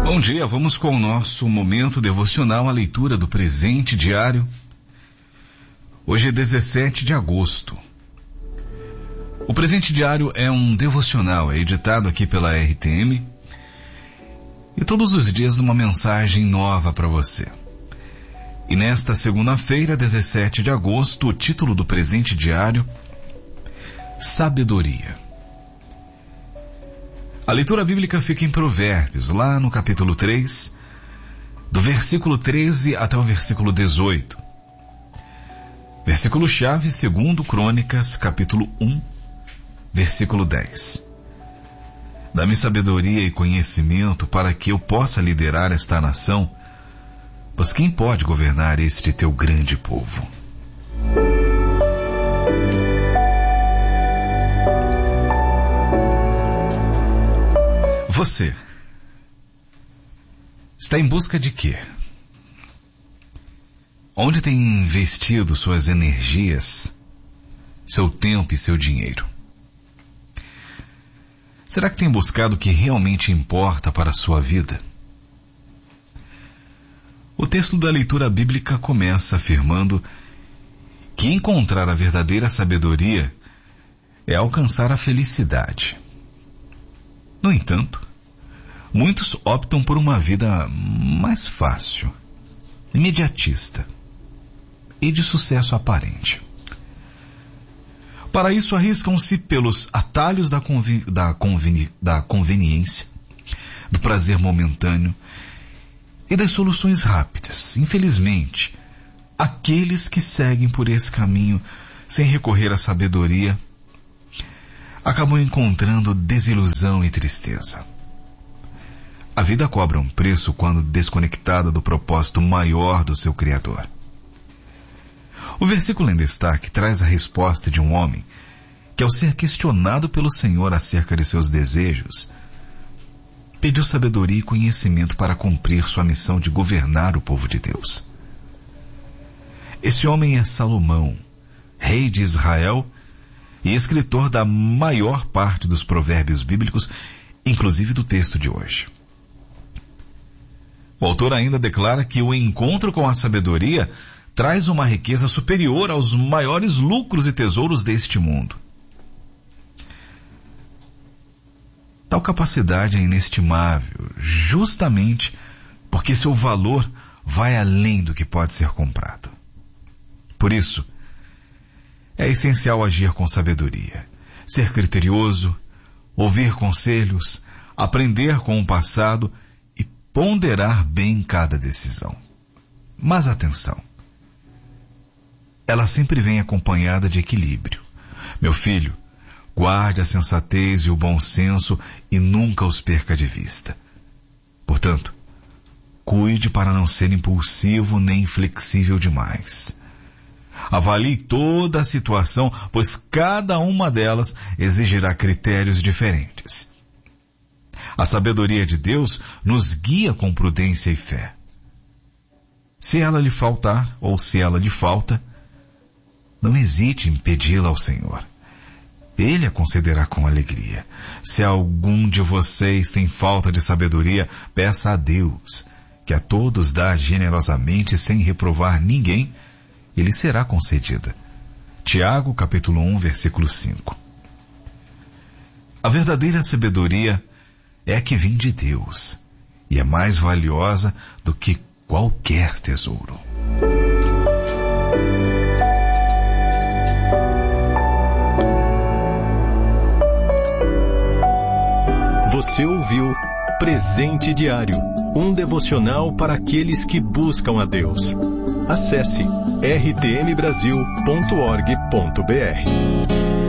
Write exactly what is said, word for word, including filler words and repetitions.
Bom dia, vamos com o nosso momento devocional, a leitura do presente diário. Hoje é dezessete de agosto. O presente diário é um devocional, é editado aqui pela R T M. E todos os dias uma mensagem nova para você. E nesta segunda-feira, dezessete de agosto, o título do presente diário, Sabedoria. A leitura bíblica fica em Provérbios, lá no capítulo três, do versículo treze até o versículo dezoito. Versículo-chave, segundo Crônicas, capítulo um, versículo dez. Dá-me sabedoria e conhecimento para que eu possa liderar esta nação, pois quem pode governar este teu grande povo? Você está em busca de quê? Onde tem investido suas energias, seu tempo e seu dinheiro? Será que tem buscado o que realmente importa para a sua vida? O texto da leitura bíblica começa afirmando que encontrar a verdadeira sabedoria é alcançar a felicidade. No entanto, muitos optam por uma vida mais fácil, imediatista e de sucesso aparente. Para isso, arriscam-se pelos atalhos da, convi- da, conveni- da conveniência, do prazer momentâneo e das soluções rápidas. Infelizmente, aqueles que seguem por esse caminho sem recorrer à sabedoria acabam encontrando desilusão e tristeza. A vida cobra um preço quando desconectada do propósito maior do seu Criador. O versículo em destaque traz a resposta de um homem que, ao ser questionado pelo Senhor acerca de seus desejos, pediu sabedoria e conhecimento para cumprir sua missão de governar o povo de Deus. Esse homem é Salomão, rei de Israel e escritor da maior parte dos provérbios bíblicos, inclusive do texto de hoje. O autor ainda declara que o encontro com a sabedoria traz uma riqueza superior aos maiores lucros e tesouros deste mundo. Tal capacidade é inestimável, justamente porque seu valor vai além do que pode ser comprado. Por isso, é essencial agir com sabedoria, ser criterioso, ouvir conselhos, aprender com o passado e ponderar bem cada decisão. Mas atenção, ela sempre vem acompanhada de equilíbrio. Meu filho, guarde a sensatez e o bom senso e nunca os perca de vista. Portanto, cuide para não ser impulsivo nem flexível demais. Avalie toda a situação, pois cada uma delas exigirá critérios diferentes. A sabedoria de Deus nos guia com prudência e fé. Se ela lhe faltar, ou se ela lhe falta, não hesite em pedi-la ao Senhor. Ele a concederá com alegria. Se algum de vocês tem falta de sabedoria, peça a Deus, que a todos dá generosamente sem reprovar ninguém, e lhe será concedida. Tiago, capítulo um, versículo cinco. A verdadeira sabedoria é a que vem de Deus, e é mais valiosa do que qualquer tesouro. Você ouviu Presente Diário, um devocional para aqueles que buscam a Deus. Acesse r t m brasil ponto org ponto b r.